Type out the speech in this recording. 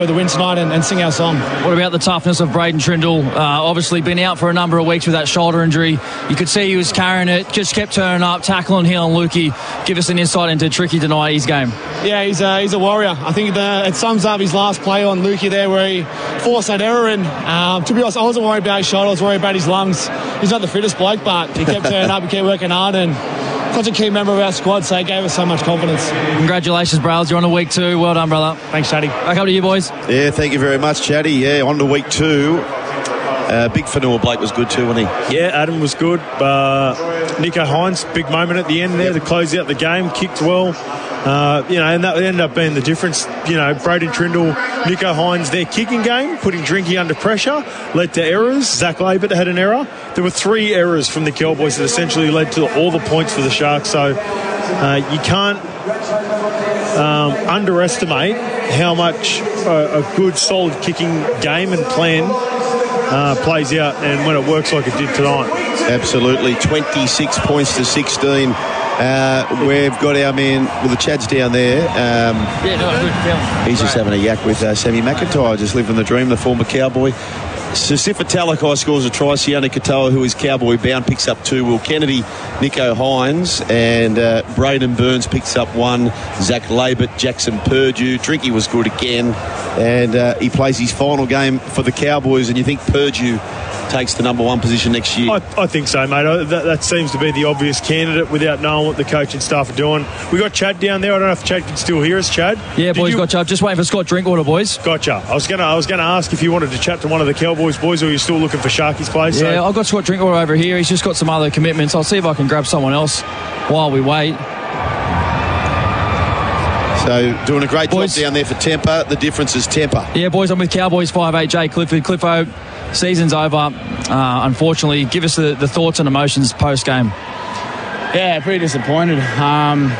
the win tonight and sing our song. What about the toughness of Braden Trindle? Obviously been out for a number of weeks with that shoulder injury. You could see he was carrying it, just kept turning up, tackling Hill and Lukey. Give us an insight into Tricky tonight, his game. Yeah, he's a warrior. I think it sums up his last play on Lukey there where he forced that error. And to be honest, I wasn't worried about his shoulder, I was worried about his lungs. He's not the fittest bloke, but he kept turning up, he kept working hard, and such a key member of our squad, so it gave us so much confidence. Congratulations, Browse. You're on to week 2. Well done, brother. Thanks, Chatty. Back up to you, boys. Yeah, thank you very much, Chatty. Yeah, on to week 2. Big Fanua Blake was good too, wasn't he? Yeah, Adam was good. Nicho Hynes, big moment at the end there to close out the game. Kicked well. And that ended up being the difference. Braden Trindle, Nicho Hynes, their kicking game, putting Drinky under pressure, led to errors. Zach Labert had an error. There were 3 errors from the Cowboys that essentially led to all the points for the Sharks. So you can't underestimate how much a good, solid kicking game and plan plays out, and when it works like it did tonight. Absolutely. 26 points to 16. We've got our man, the Chad's down there. Good. He's just having a yak with Sammy McIntyre, just living the dream, the former Cowboy. Sifa Talakai scores a try. Sione Katoa, who is Cowboy bound, picks up 2. Will Kennedy, Nicho Hynes, and Braden Burns picks up 1. Zach Labert, Jackson Purdue. Drinky was good again, and he plays his final game for the Cowboys. And you think Purdue takes the number 1 position next year? I think so, mate. That seems to be the obvious candidate without knowing what the coaching staff are doing. We got Chad down there. I don't know if Chad can still hear us, Chad. Yeah, boys, got Chad. Just waiting for Scott Drinkwater, boys. Gotcha. I was gonna ask if you wanted to chat to one of the Cowboys boys, or you're still looking for Sharky's place. Yeah, I've got Scott Drinkwater over here. He's just got some other commitments. I'll see if I can grab someone else while we wait. So doing a great job down there for temper. The difference is temper. Yeah, boys, I'm with Cowboys 5'8", Jay Clifford. Cliffo, season's over. Unfortunately, give us the thoughts and emotions post-game. Yeah, pretty disappointed.